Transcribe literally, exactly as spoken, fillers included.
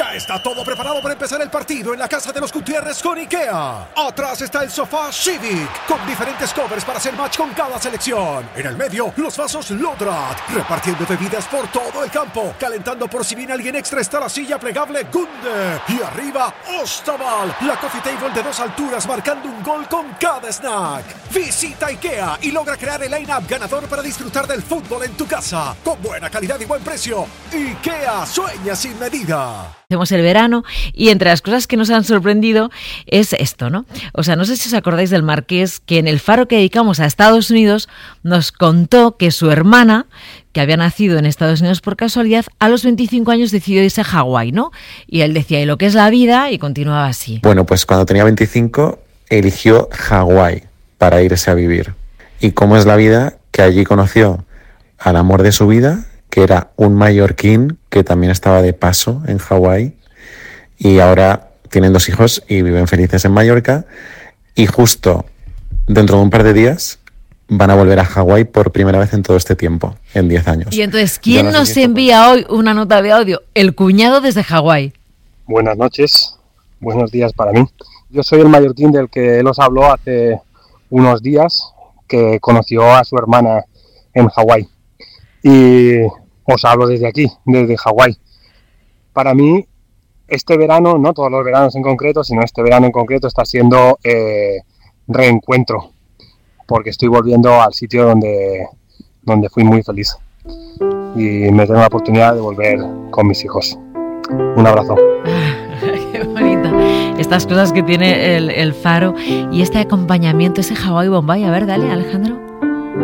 Ya está todo preparado para empezar el partido en la casa de los Gutiérrez con IKEA. Atrás está el sofá Civic, con diferentes covers para hacer match con cada selección. En el medio, los vasos Lodrat, repartiendo bebidas por todo el campo. Calentando por si viene alguien extra está la silla plegable Gunde. Y arriba, Ostaval, la coffee table de dos alturas marcando un gol con cada snack. Visita IKEA y logra crear el line-up ganador para disfrutar del fútbol en tu casa. Con buena calidad y buen precio. IKEA, sueña sin medida. Hacemos el verano y entre las cosas que nos han sorprendido es esto, ¿no? O sea, no sé si os acordáis del Marqués, que en el faro que dedicamos a Estados Unidos nos contó que su hermana, que había nacido en Estados Unidos por casualidad, a los veinticinco años decidió irse a Hawái, ¿no? Y él decía, ¿y lo que es la vida? Y continuaba así. Bueno, pues cuando tenía veinticinco eligió Hawái para irse a vivir. ¿Y cómo es la vida? Que allí conoció al amor de su vida, que era un mallorquín que también estaba de paso en Hawái, y ahora tienen dos hijos y viven felices en Mallorca, y justo dentro de un par de días van a volver a Hawái por primera vez en todo este tiempo, en diez años. Y entonces, ¿quién no sé nos si envía hoy una nota de audio? El cuñado desde Hawái. Buenas noches, buenos días para mí. Yo soy el mallorquín del que él os habló hace unos días, que conoció a su hermana en Hawái. Y os hablo desde aquí, desde Hawái. Para mí, este verano, no todos los veranos en concreto, sino este verano en concreto está siendo eh, reencuentro, porque estoy volviendo al sitio donde, donde fui muy feliz. Y me tengo la oportunidad de volver con mis hijos. Un abrazo. Qué bonita. Estas cosas que tiene el, el faro y este acompañamiento, ese Hawái Bombay. A ver, dale, Alejandro.